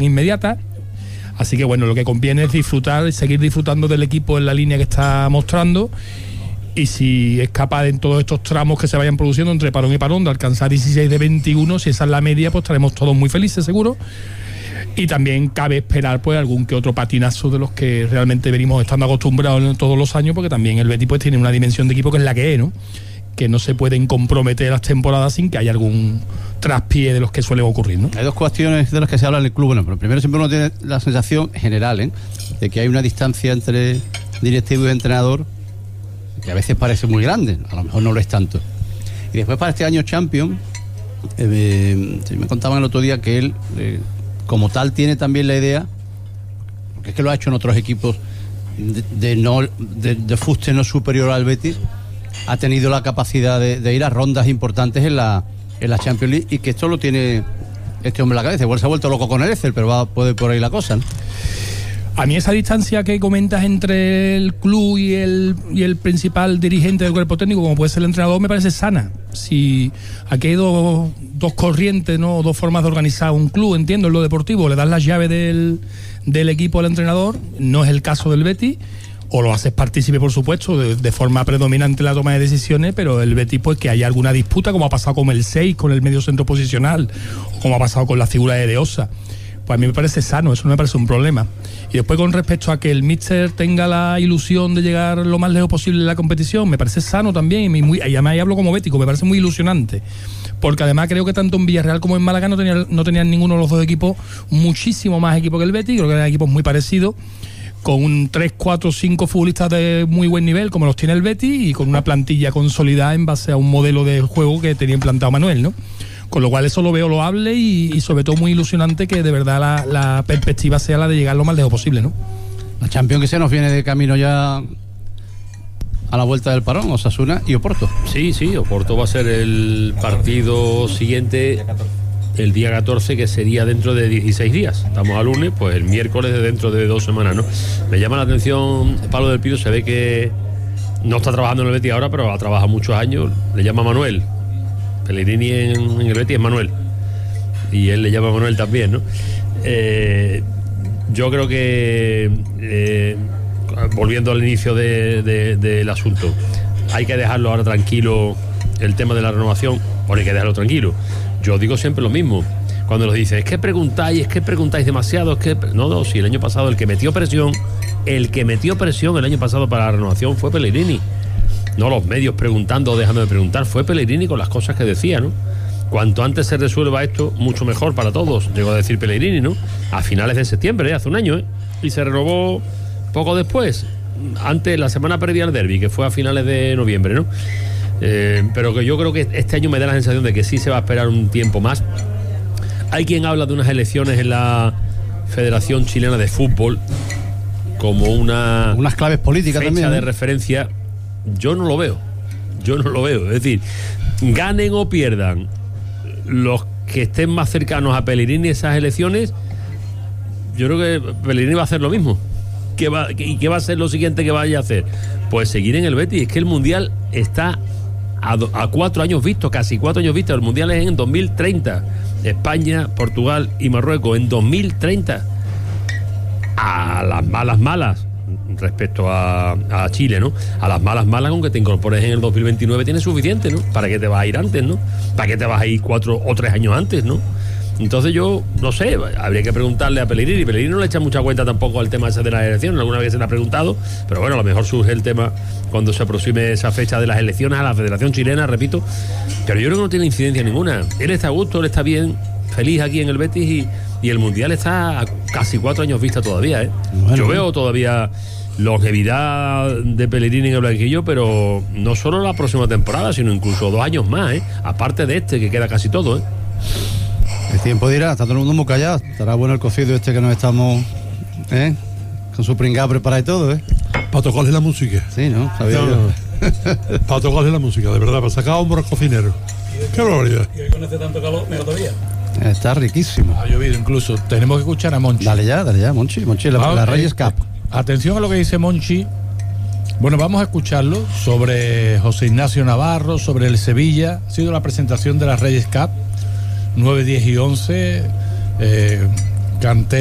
inmediata. Así que bueno, lo que conviene es disfrutar, seguir disfrutando del equipo en la línea que está mostrando, y si es capaz en todos estos tramos que se vayan produciendo entre parón y parón de alcanzar 16 de 21, si esa es la media, pues estaremos todos muy felices seguro. Y también cabe esperar pues algún que otro patinazo de los que realmente venimos estando acostumbrados todos los años, porque también el Betis pues tiene una dimensión de equipo que es la que es, ¿no? Que no se pueden comprometer las temporadas sin que haya algún traspié de los que suelen ocurrir, ¿no? Hay dos cuestiones de las que se habla en el club. Bueno, pero primero siempre uno tiene la sensación general, de que hay una distancia entre directivo y entrenador que a veces parece muy grande, a lo mejor no lo es tanto. Y después para este año Champions, me contaban el otro día que él, como tal, tiene también la idea, porque es que lo ha hecho en otros equipos de fuste no superior al Betis, ha tenido la capacidad de ir a rondas importantes en la Champions League, y que esto lo tiene este hombre en la cabeza. Igual se ha vuelto loco con el Excel, pero puede por ahí la cosa, ¿no? A mí esa distancia que comentas entre el club y el principal dirigente del cuerpo técnico, como puede ser el entrenador, me parece sana. Si aquí hay dos corrientes, ¿no? Dos formas de organizar un club, entiendo, en lo deportivo. Le das las llaves del equipo al entrenador, no es el caso del Betis, o lo haces partícipe, por supuesto, de forma predominante en la toma de decisiones, pero el Betis, pues que haya alguna disputa, como ha pasado con el 6, con el medio centro posicional, o como ha pasado con la figura de Osa. Pues a mí me parece sano, eso no me parece un problema. Y después, con respecto a que el míster tenga la ilusión de llegar lo más lejos posible en la competición, me parece sano también, y además hablo como bético, me parece muy ilusionante, porque además creo que tanto en Villarreal como en Málaga no tenían ninguno de los dos equipos muchísimo más equipo que el Betis. Creo que eran equipos muy parecidos, con un 3, 4, 5 futbolistas de muy buen nivel, como los tiene el Betis, y con una plantilla consolidada en base a un modelo de juego que tenía implantado Manuel, ¿no? Con lo cual eso lo veo loable y sobre todo muy ilusionante, que de verdad la perspectiva sea la de llegar lo más lejos posible, ¿no? La Champions que se nos viene de camino ya a la vuelta del parón, Osasuna y Oporto. Sí, Oporto va a ser el partido siguiente el día 14, que sería dentro de 16 días. Estamos a lunes, pues el miércoles de dentro de 2 semanas, ¿no? Me llama la atención Pablo del Pino, se ve que no está trabajando en el Betis ahora, pero ha trabajado muchos años. Le llama Manuel. Pellegrini en el Betis es Manuel, y él le llama Manuel también, ¿no? Yo creo que volviendo al inicio del asunto, hay que dejarlo ahora tranquilo, el tema de la renovación, o hay que dejarlo tranquilo. Yo digo siempre lo mismo cuando nos dicen, es que preguntáis demasiado, no, si el año pasado el que metió presión el año pasado para la renovación fue Pellegrini. No los medios preguntando o dejando de preguntar, fue Pellegrini con las cosas que decía, ¿no? Cuanto antes se resuelva esto, mucho mejor para todos, llegó a decir Pellegrini, ¿no? A finales de septiembre, hace un año, y se renovó poco después, antes, la semana previa al derbi, que fue a finales de noviembre, ¿no? Pero que yo creo que este año me da la sensación de que sí se va a esperar un tiempo más. Hay quien habla de unas elecciones en la Federación Chilena de Fútbol como unas claves políticas fecha también, ¿no? de referencia. Yo no lo veo. Es decir, ganen o pierdan los que estén más cercanos a Pellegrini esas elecciones, yo creo que Pellegrini va a hacer lo mismo. ¿Qué va a ser lo siguiente que vaya a hacer? Pues seguir en el Betis. Es que el Mundial está a 4 años visto, casi 4 años visto. El Mundial es en 2030. España, Portugal y Marruecos en 2030. A las malas respecto a Chile, ¿no? A las malas con que te incorpores en el 2029 tienes suficiente, ¿no? ¿Para qué te vas a ir antes, no? ¿Para qué te vas a ir 4 o 3 años antes, no? Entonces yo, no sé, habría que preguntarle a Pellegrini. Pellegrini no le echa mucha cuenta tampoco al tema ese de las elecciones, alguna vez se le ha preguntado, pero bueno, a lo mejor surge el tema cuando se aproxime esa fecha de las elecciones a la Federación Chilena, repito, pero yo creo que no tiene incidencia ninguna. Él está a gusto, él está bien, feliz aquí en el Betis, y el Mundial está a casi 4 años vista todavía, ¿eh? Bueno, yo veo todavía longevidad de Pellegrini en el blanquillo, pero no solo la próxima temporada, sino incluso 2 años más, aparte de que queda casi todo, ¿eh? El tiempo dirá, está todo el mundo muy callado. Estará bueno el cocido que nos estamos, con su pringado preparado y todo, para tocarle la música. Sí, ¿no? Sabía yo. Para tocarle la música, de verdad, para sacar hombros cocineros. Qué barbaridad. Y hoy con este tanto calor, mejor todavía. Está riquísimo. Ha llovido incluso. Tenemos que escuchar a Monchi. Dale ya, Monchi, la Reyes Cup. Atención a lo que dice Monchi. Bueno, vamos a escucharlo sobre José Ignacio Navarro, sobre el Sevilla. Ha sido la presentación de la Reyes Cup 9, 10 y 11, Canté